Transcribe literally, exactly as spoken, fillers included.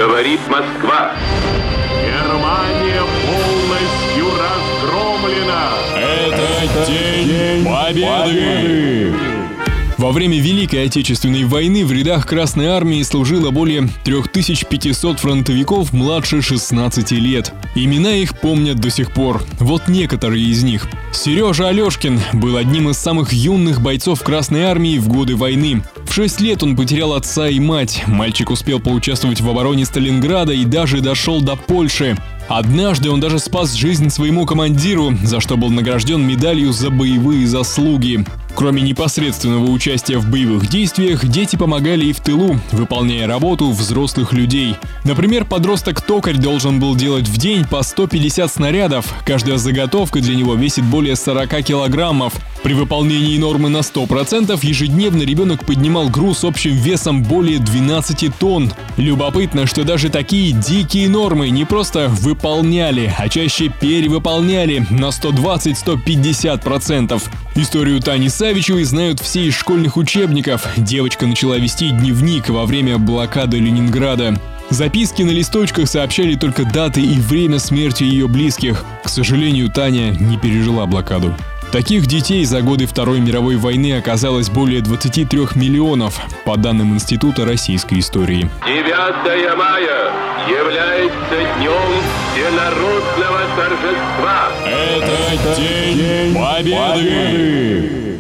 Говорит Москва. Германия полностью разгромлена. Это день победы! Во время Великой Отечественной войны в рядах Красной Армии служило более три тысячи пятьсот фронтовиков младше шестнадцати лет. Имена их помнят до сих пор. Вот некоторые из них. Сережа Алешкин был одним из самых юных бойцов Красной Армии в годы войны. В шесть лет он потерял отца и мать. Мальчик успел поучаствовать в обороне Сталинграда и даже дошел до Польши. Однажды он даже спас жизнь своему командиру, за что был награжден медалью за боевые заслуги. Кроме непосредственного участия в боевых действиях, дети помогали и в тылу, выполняя работу взрослых людей. Например, подросток-токарь должен был делать в день по сто пятьдесят снарядов. Каждая заготовка для него весит более сорока килограммов. При выполнении нормы на сто процентов ежедневно ребенок поднимал груз общим весом более двенадцати тонн. Любопытно, что даже такие дикие нормы не просто выполняли, а чаще перевыполняли на сто двадцать - сто пятьдесят процентов. Историю Тани Савичевой знают все из школьных учебников. Девочка начала вести дневник во время блокады Ленинграда. Записки на листочках сообщали только даты и время смерти ее близких. К сожалению, Таня не пережила блокаду. Таких детей за годы Второй мировой войны оказалось более двадцати трёх миллионов, по данным Института российской истории. девятое мая является днем всенародного торжества. Это день победы!